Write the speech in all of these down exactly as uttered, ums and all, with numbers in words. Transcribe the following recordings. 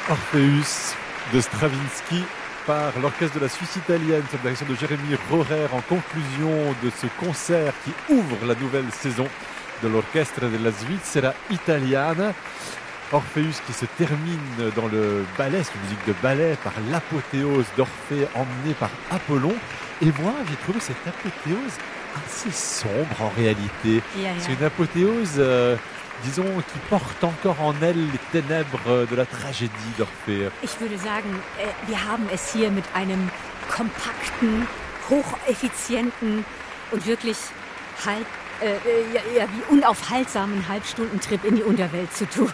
Orpheus de Stravinsky par l'orchestre de la Suisse italienne sous la direction de Jérémy Rohrer en conclusion de ce concert qui ouvre la nouvelle saison de l'Orchestre della Svizzera Italiana. Orpheus qui se termine dans le ballet, c'est une musique de ballet, par l'apothéose d'Orphée emmenée par Apollon. Et moi, j'ai trouvé cette apothéose assez sombre en réalité. Ja, ja. C'est une apothéose, euh, disons, qui porte encore en elle les ténèbres de la tragédie d'Orphée. Ich würde sagen, äh, wir haben es hier mit einem kompakten, hocheffizienten und wirklich halb, äh, ja, ja, wie unaufhaltsamen Halbstundentrip in die Unterwelt zu tun.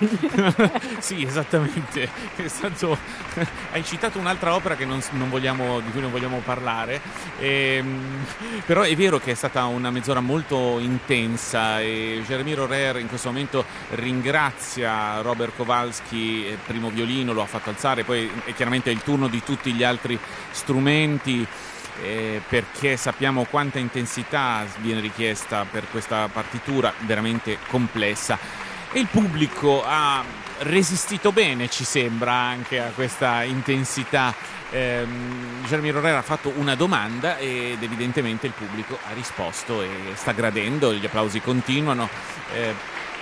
Sì, esattamente. È stato... Hai citato un'altra opera che non, non vogliamo, di cui non vogliamo parlare, ehm, però è vero che è stata una mezz'ora molto intensa e Jérémy Rohrer in questo momento ringrazia Robert Kowalski, eh, primo violino, lo ha fatto alzare, poi è chiaramente il turno di tutti gli altri strumenti. Eh, perché sappiamo quanta intensità viene richiesta per questa partitura veramente complessa e il pubblico ha resistito bene, ci sembra, anche a questa intensità. eh, Jérémy Rohrer ha fatto una domanda ed evidentemente il pubblico ha risposto e sta gradendo, gli applausi continuano. eh,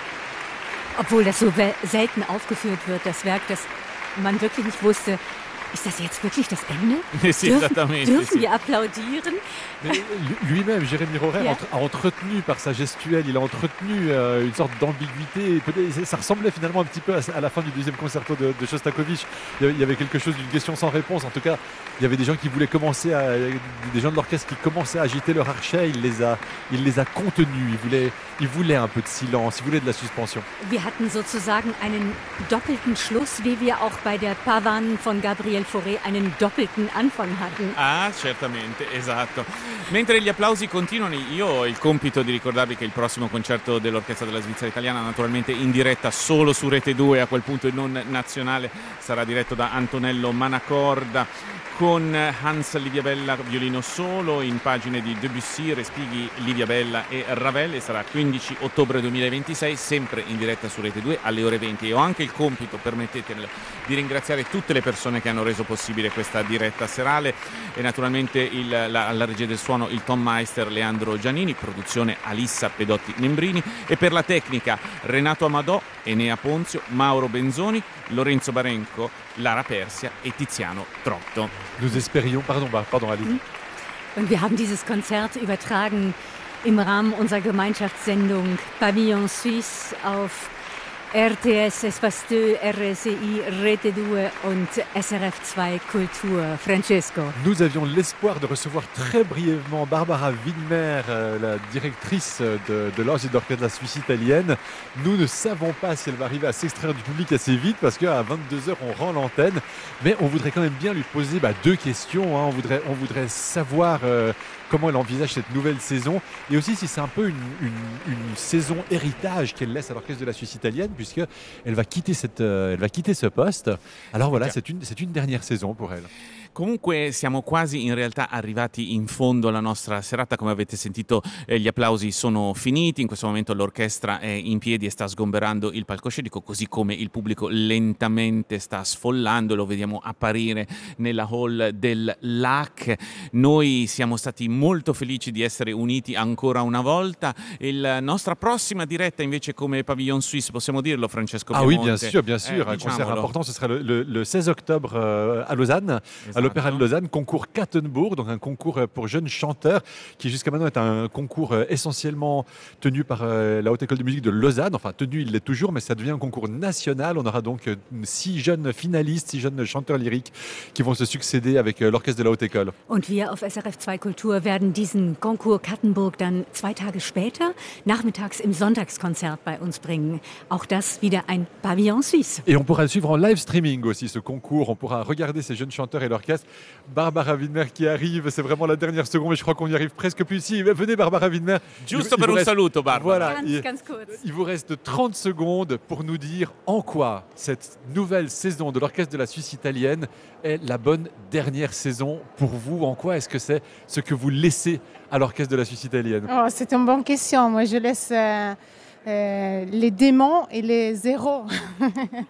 Obwohl das so we- selten aufgeführt wird, das Werk, dass man wirklich nicht wusste, ist das jetzt wirklich das Ende? Eh sì, Dürfen, esattamente, dürfen sì. wir applaudieren? Mais lui-même, Jérémy Rohrer, Yeah. a entretenu par sa gestuelle, il a entretenu euh, une sorte d'ambiguïté. Peut-être- Ça ressemblait finalement un petit peu à, à la fin du deuxième concerto de, de Shostakovich. Il y avait- il y avait quelque chose d'une question sans réponse. En tout cas, il y avait des gens qui voulaient commencer à, des gens de l'orchestre qui commençaient à agiter leur archet. Il les a, il les a contenus. Il voulait, il voulait un peu de silence. Il voulait de la suspension. Wir hatten sozusagen einen doppelten Schluss, wie wir auch bei der Pavan von Gabriel Fauré einen doppelten Anfang hatten. Ah, certamente, esatto. Mentre gli applausi continuano, io ho il compito di ricordarvi che il prossimo concerto dell'Orchestra della Svizzera Italiana, naturalmente in diretta solo su Rete due, a quel punto e non nazionale, sarà diretto da Antonello Manacorda, con Hans Liviabella violino solo, in pagine di Debussy, Respighi, Liviabella e Ravel, e sarà quindici ottobre duemilaventisei, sempre in diretta su Rete due alle ore venti. E ho anche il compito, permettetemelo, di ringraziare tutte le persone che hanno reso possibile questa diretta serale e naturalmente il, la, alla regia del suono il Tom Meister, Leandro Giannini, produzione Alissa Pedotti Nembrini, e per la tecnica Renato Amadò, Enea Ponzio, Mauro Benzoni, Lorenzo Barenco, Lara Persia e Tiziano Trotto. Nous espérions, pardon, bah, pardon, Ali. Und wir haben dieses Konzert übertragen im Rahmen unserer Gemeinschaftssendung Pavillon Suisse auf R T S, Espace deux, R S I, Rete deux und S R F zwei Kultur. Francesco. Nous avions l'espoir de recevoir très brièvement Barbara Widmer, euh, la directrice de, de l'Orchestre d'orchestre de la Suisse italienne. Nous ne savons pas si elle va arriver à s'extraire du public assez vite parce qu'à vingt-deux heures, on rend l'antenne. Mais on voudrait quand même bien lui poser bah, deux questions. Hein. On, voudrait, on voudrait savoir euh, comment elle envisage cette nouvelle saison et aussi si c'est un peu une, une, une saison héritage qu'elle laisse à l'Orchestre de la Suisse italienne puisqu'elle va quitter, cette, euh, elle va quitter ce poste. Alors voilà, c'est une, c'est une dernière saison pour elle. Comunque siamo quasi in realtà arrivati in fondo alla nostra serata, come avete sentito eh, gli applausi sono finiti, in questo momento l'orchestra è in piedi e sta sgomberando il palcoscenico, così come il pubblico lentamente sta sfollando, lo vediamo apparire nella hall del L A C. Noi siamo stati molto felici di essere uniti ancora una volta. La nostra prossima diretta invece come Pavillon Suisse, possiamo dirlo Francesco Ah oui, Piemonte? bien sûr, bien sûr. Eh, un concert diciamolo. important, ce sera le, le- le seize octobre euh, à Lausanne, à l'Opéra de Lausanne, concours Kattenburg, donc un concours euh, pour jeunes chanteurs qui jusqu'à maintenant est un concours euh, essentiellement tenu par euh, la Haute École de musique de Lausanne. Enfin, tenu, il l'est toujours, mais ça devient un concours national. On aura donc euh, six jeunes finalistes, six jeunes chanteurs lyriques qui vont se succéder avec euh, l'orchestre de la Haute École. Und wir auf S R F zwei Kultur werden diesen Konkurs Kattenburg dann zwei Tage später, nachmittags im Sonntagskonzert bei uns bringen. Auch das wieder ein Pavillon Suisse. Et on pourra le suivre en live streaming aussi, ce concours. On pourra regarder ces jeunes chanteurs et l'orchestre. Barbara Widmer qui arrive, c'est vraiment la dernière seconde, mais je crois qu'on n'y arrive presque plus. Si, venez Barbara Widmer. Giusto Il- il per vous un reste- saluto, Barbara. Voilà, Ganz, il, ganz kurz. il vous reste trente secondes pour nous dire en quoi cette nouvelle saison de l'Orchestre de la Suisse italienne est la bonne dernière saison pour vous. En quoi est-ce que c'est ce que vous laissez à l'Orchestre de la Suisse italienne? Oh, c'est une bonne question. Moi, je laisse euh, euh, les démons et les zéros.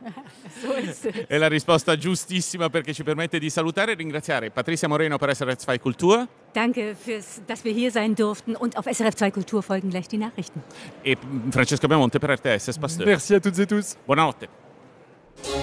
So ist es. È la risposta giustissima perché ci permette di salutare e ringraziare Patrizia Moreno per S R F zwei Kultur Danke, fürs, dass wir hier sein durften. Und auf S R F zwei Kultur folgen gleich die Nachrichten. e Francesco Biamonte per R T S Spastore. Merci à toutes et tous. Buonanotte.